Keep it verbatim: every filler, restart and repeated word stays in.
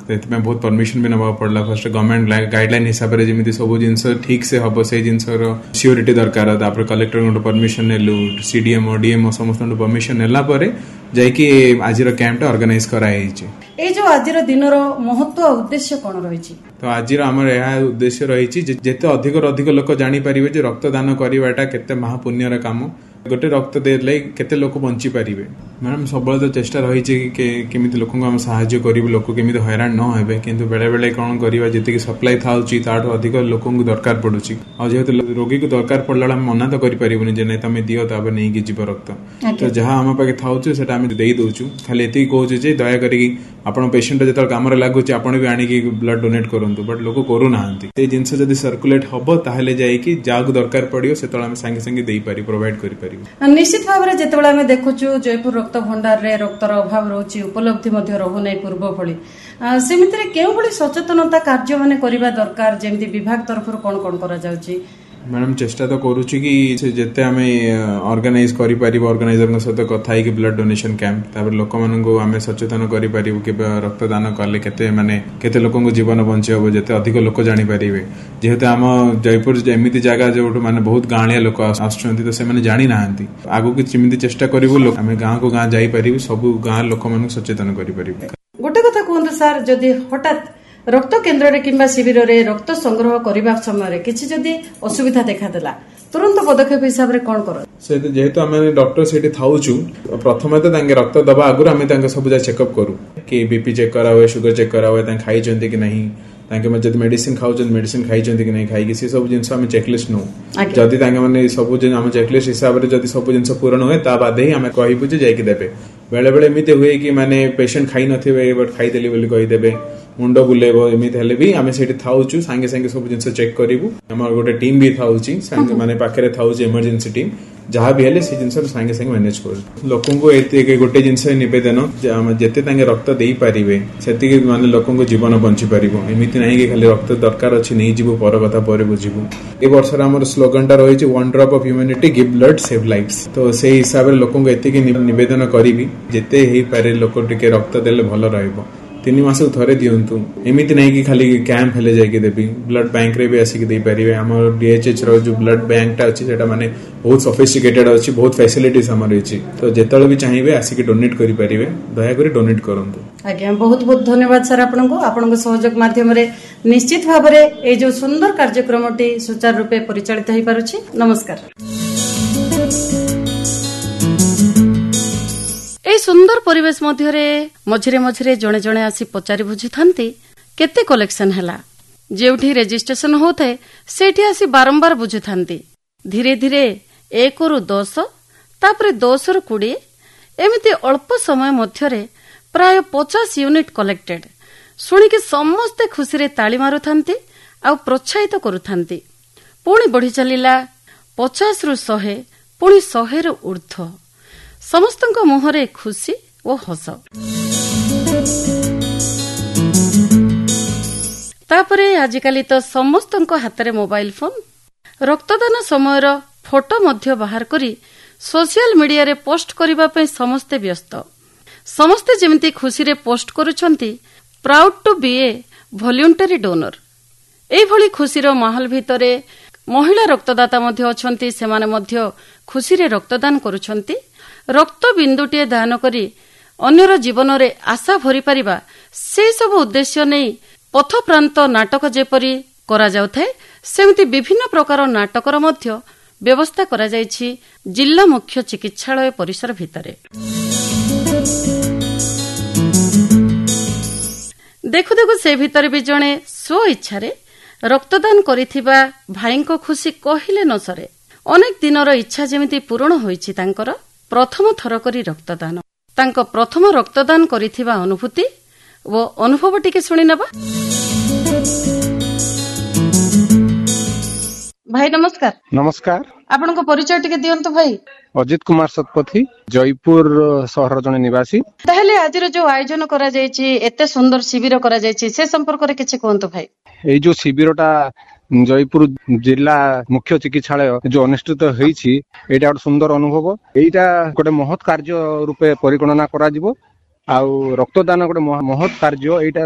बहुत परमिशन भी नवा पड़ला। फर्स्ट गवर्नमेंट गाइडलाइन हिसाब से जमी सब जिनस ठीक से हम से जिन सियोरिटी दरकार तापर कलेक्टर परमिशन नेलु सीडीएम डीएम समस्त परमिशन नेला परे जाइकी आज कैंप ऑर्गेनाइज कराई ए जो आज दिन महत्व उद्देश्य कौन रही? तो आज यह उद्देश्य रही जिते अधिक अधिक लोक जापर जे रक्तदान करवाटा केते महापुण्यर काम गोटे रक्त देले केते लोक बंची पारिबे। मैडम सब तो चेष्टा रही केमी लोक साहाय्य करूँ लोक केमी हैरान न हे किंतु बेले बेले कौन करवा जी सप्लाई थाउची ताठू अधिक लोक दरकार पड़ुची और जेहेतु रोगी को दरकार पड़ला मना तो करें जे नहीं तुम दियो तापर नहीं जीव रक्त तो जहाँ आम पाखे थाउचे से दे दौचु खाली ये कहूँ दया करी आपण पेशेंट जो कम लगुच आप भी आणिकी ब्लड डोनेट करूँ बट लोक करूना जिनस जब सर्कुलेट हम ताहले जाइकी जहाँ दरकार पड़ो से सांगे सांगे दे पारि प्रोवाइड कर निश्चित भाव में जिते आम देखु जयपुर रक्त भंडार रे रक्तर अभाव रोचे उपलब्धि रहूना पूर्व भली सेमिति केउ भली सचेतनता कार्य माने करिबा दरकार जेमती विभाग तरफ कौन कौन करा जाउची? मैडम चेष्टा तो करुच्ची कि जिते आम ऑर्गेनाइज करें ऑर्गेनाइजर सहित कथा है ब्लड डोनेशन कैंप तापर लोक मानू आम सचेतन करें कि रक्तदान कले केते माने केते लोक जीवन बंची हम जिते अधिक लोक जापर जेहेतु आम जयपुर एमती जगह जो माने बहुत गाँलिया लोक आसुँच तो से जानी ना आगु की चेष्टा करूँ आम गाँव को गाँ जापर सब गाँ लोक मान सचेतन करें। गोटे कथा कहतु सार जदि हठात रक्त केन्द्र किंबा शिविर रे रक्त संग्रह करने समय किसी जदि असुविधा देखा देला तुरंत पदक्षेप हिसाब रे कौन कर से जेहेतु आम डॉक्टर से थाउचु प्रथम तो रक्त दबा आगु आम सब जा चेकअप करूँ कि बीपी चेक करा हुए शुगर चेक करा हुए खाई कि नहीं जब मेडिसिन खाऊँ मेडिसिन खाई कि नहीं खाई सी सब जिन चेकलिस्ट नौ जदि मैंने सब आम चेकलिस्ट हिसाब से सब जिन पूरण हुए ता बाद ही आम कहबू जाइए देवे बेले बेले एमती हुए कि माने पेशेंट खाई नथिबे बट खाईदेली बोली कहीदेवे मुंड बुलेब एमती हेले भी आम से थाउचु सांगे सांगे सब जिन चेक करूँ आम गोटे टीम भी थाउची माने पाखे थाउची इमरजेंसी टीम जहाँ भी हेले से जिन सांगे सांगे मैनेज कर लोक गोटे जिन नवेदन जिते रक्त दे पारे से माने लोक जीवन बंची पार एमती ना कि खाली रक्त दरकार अच्छी नहीं जीव पर कथा पर बुझू ए वर्ष आम स्लोगन टा रही one drop of humanity give blood save lives तो से हिसाब से लोक नवेदन करी जिते हो पारे लोक टिके रक्त देले भल रहिबो तीन मास थे दिंतु एमती नहीं कि खाली कैंप हेले जाइए देवी ब्लड बैंक रे भी आसिक दे पारे आम डीएचएच रो जो ब्लड बैंक टा अच्छी सेटा माने बहुत सोफिस्टिकेटेड अच्छी बहुत फैसिलिटीज आम रही तो जिते भी चाहिए आसिक डोनेट करें दयाकोरी डोनेट करूँ। आज्ञा बहुत बहुत धन्यवाद सर आपको आपण सहयोग माध्यम निश्चित भाव में ये जो सुंदर कार्यक्रमटी सुचारू रूपे परिचालित हो पारुछि। नमस्कार। ए सुंदर परिवेश मध्यरे मझिरे मझिरे जणे जणे आसी पचारि बुझी थांती केते कलेक्शन हैला जेउठी रेजिस्ट्रेशन होते सेठी आसी बारंबार बुझी थांती धीरे धीरे एक रु दस तापरे दस रु कोड़े एमिति अल्प समय मध्यरे प्राय पचास यूनिट कलेक्टेड शुणिकी समस्ते खुशी ताली मारुथांती आ प्रोत्साहित करुथांती पुणी बढ़ी चलिला पचास रु शहे पुणी शहे रु ऊर्ध्व समस्तक मुहरे खुशी और हस तापरे आजिकाली तो समस्तक हाथ में मोबाइल फोन रक्तदान समय फोटो मध्य बाहर करी सोशल मीडिया रे पोस्ट करबा पे समस्ते व्यस्त समस्ते जेमती खुशी रे post करुछंती proud to be A voluntary donor एई भली खुशी रो माहौल भितरे महिला रक्तदाता मध्य अछंती सेमाने मध्य खुशी रे रक्तदान करुछंती रक्त बिंदुटीए दान करी अन्यर जीवन रे आशा भरी परिबा से सब उद्देश्य नहीं पथ प्रांत नाटक जेपरी करा जाउथाय सेमती विभिन्न प्रकार नाटकर मध्य व्यवस्था करा जायछि जिला मुख्य चिकित्सालय परिसर भितरे। देखु देखु से भितरे भी जणे स्व इच्छारे रक्तदान करिथिबा भाईको खुशी कहिले न सरे अनेक दिनर इच्छा जेमिति पूर्ण होईछि तांकर प्रथम थर करी रक्तदान तांको प्रथम रक्तदान करिथिबा अनुभूति वो अनुभव टिके सुनि नबा। भाई नमस्कार। नमस्कार। आपनको परिचय टिके दियंतु भाई। अजित कुमार सतपथी जयपुर शहर जने निवासी। ताहले आजिर जो आयोजन करा जायछि एते सुंदर शिविर करा जायछि से संपर्क रे किछि कोंतु भाई। एई जो शिविरटा जयपुर जिला मुख्य चिकित्सालय जो अनुष्ठित होईछि एटा एक सुंदर अनुभव एटा गोटे महत् कार्य रूपे परिगणना करा जिवो आउ रक्तदान गोटे महत् कार्य एटा